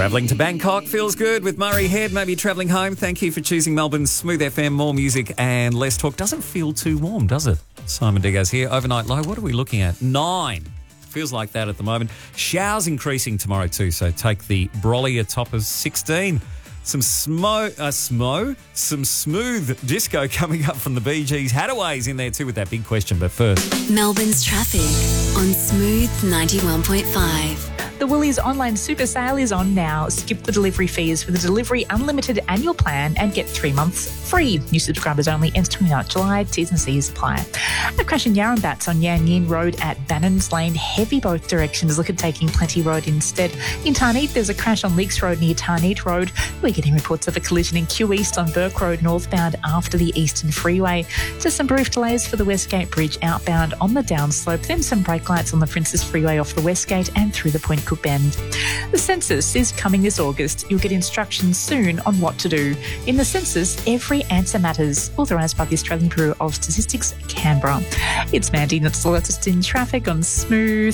Travelling to Bangkok feels good with Murray Head. Maybe travelling home. Thank you for choosing Melbourne's Smooth FM. More music and less talk. Doesn't feel too warm, does it? Simon Diggaz here. Overnight low. What are we looking at? 9. Feels like that at the moment. Showers increasing tomorrow too. So take the brolly atop of 16. Some smooth disco coming up from the Bee Gees. Hadaways in there too with that big question. But first, Melbourne's traffic on Smooth 91.5. The Woolies online super sale is on now. Skip the delivery fees for the Delivery Unlimited annual plan and get 3 months free. New subscribers only, ends 29th July. T's and C's apply. A crash in Yarrambats on Yan Yin Road at Bannons Lane. Heavy both directions. Look at taking Plenty Road instead. In Tarneet, there's a crash on Leaks Road near Tarneet Road. We're getting reports of a collision in Kew East on Burke Road northbound after the Eastern Freeway. Just some brief delays for the Westgate Bridge outbound on the downslope. Then some brake lights on the Princes Freeway off the Westgate and through the Point Cook Bend. The census is coming this August. You'll get instructions soon on what to do. In the census, every answer matters. Authorised by the Australian Bureau of Statistics, Canberra. It's Mandy, that's the latest in traffic on Smooth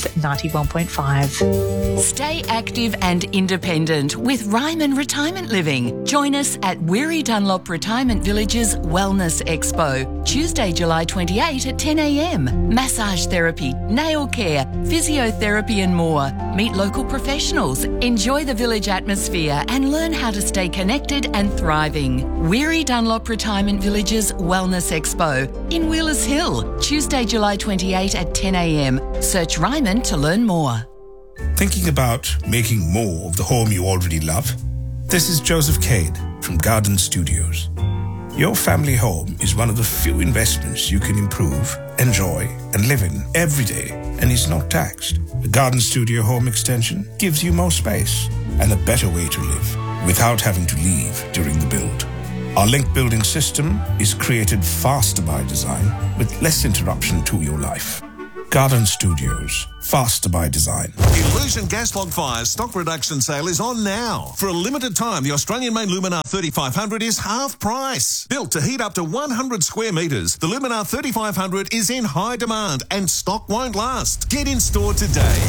91.5. Stay active and independent with Ryman Retirement Living. Join us at Weary Dunlop Retirement Village's Wellness Expo, Tuesday, July 28 at 10 a.m. Massage therapy, nail care, physiotherapy and more. Meet local professionals, enjoy the village atmosphere and learn how to stay connected and thriving. Weary Dunlop Retirement Village's Wellness Expo in Wheelers Hill, Tuesday, July 28 at 10 a.m. Search Ryman to learn more. Thinking about making more of the home you already love? This is Joseph Cade from Garden Studios. Your family home is one of the few investments you can improve, enjoy, and live in every day, and is not taxed. The Garden Studio Home Extension gives you more space and a better way to live without having to leave during the build. Our link building system is created faster by design with less interruption to your life. Garden Studios, faster by design. Illusion gas log fires stock reduction sale is on now. For a limited time, the Australian-made Luminar 3500 is half price. Built to heat up to 100 square metres, the Luminar 3500 is in high demand and stock won't last. Get in store today.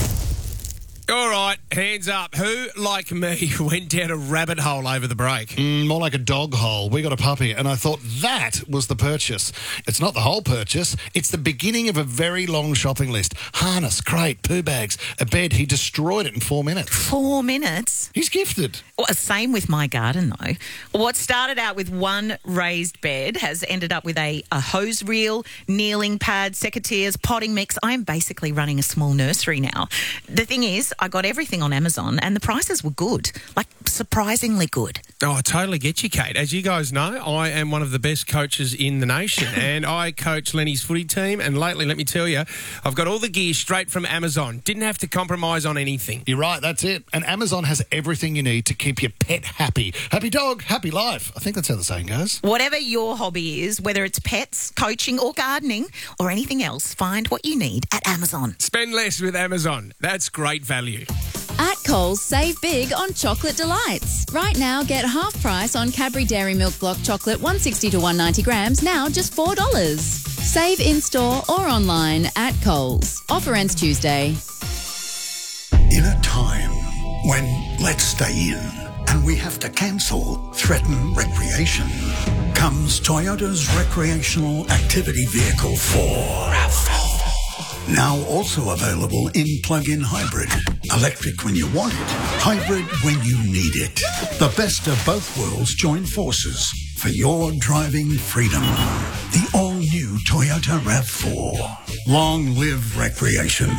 All right, hands up. Who, like me, went down a rabbit hole over the break? More like a dog hole. We got a puppy, and I thought that was the purchase. It's not the whole purchase. It's the beginning of a very long shopping list. Harness, crate, poo bags, a bed. He destroyed it in 4 minutes. 4 minutes? He's gifted. Well, same with my garden, though. What started out with one raised bed has ended up with a hose reel, kneeling pad, secateurs, potting mix. I am basically running a small nursery now. The thing is, I got everything on Amazon and the prices were good, like surprisingly good. Oh, I totally get you, Kate. As you guys know, I am one of the best coaches in the nation and I coach Lenny's footy team, and lately, let me tell you, I've got all the gear straight from Amazon. Didn't have to compromise on anything. You're right, that's it. And Amazon has everything you need to keep your pet happy. Happy dog, happy life. I think that's how the saying goes. Whatever your hobby is, whether it's pets, coaching or gardening or anything else, find what you need at Amazon. Spend less with Amazon. That's great value. At Coles, save big on chocolate delights. Right now, get half price on Cadbury Dairy Milk Block Chocolate 160 to 190 grams, now just $4. Save in-store or online at Coles. Offer ends Tuesday. In a time when let's stay in and we have to cancel threaten recreation, comes Toyota's recreational activity vehicle 4. Now also available in plug-in hybrid. Electric when you want it, hybrid when you need it. The best of both worlds join forces for your driving freedom. The all-new Toyota RAV4. Long live recreation.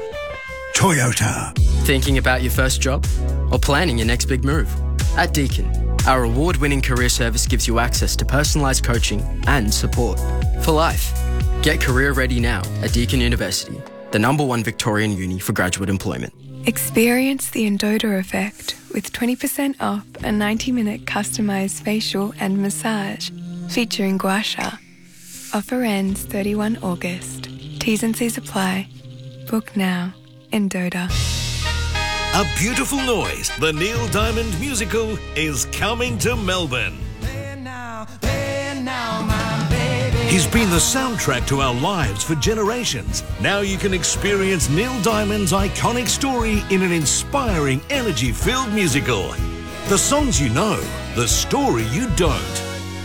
Toyota. Thinking about your first job? Or planning your next big move? At Deakin, our award-winning career service gives you access to personalised coaching and support for life. Get career ready now at Deakin University, the #1 Victorian uni for graduate employment. Experience the Endota effect with 20% off a 90-minute customised facial and massage featuring gua sha. Offer ends 31 August. T's and C's apply. Book now. Endota. A Beautiful Noise, the Neil Diamond musical, is coming to Melbourne. He's been the soundtrack to our lives for generations. Now you can experience Neil Diamond's iconic story in an inspiring, energy-filled musical. The songs you know, the story you don't.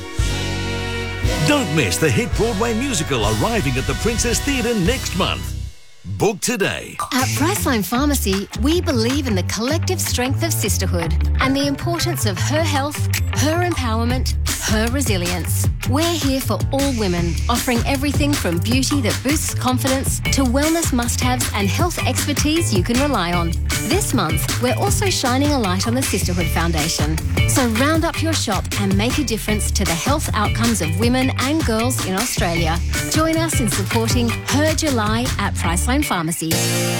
Don't miss the hit Broadway musical arriving at the Princess Theatre next month. Book today. At Priceline Pharmacy, we believe in the collective strength of sisterhood and the importance of her health, her empowerment, her resilience. We're here for all women, offering everything from beauty that boosts confidence to wellness must-haves and health expertise you can rely on. This month, we're also shining a light on the Sisterhood Foundation. So round up your shop and make a difference to the health outcomes of women and girls in Australia. Join us in supporting Her July at Priceline Pharmacy.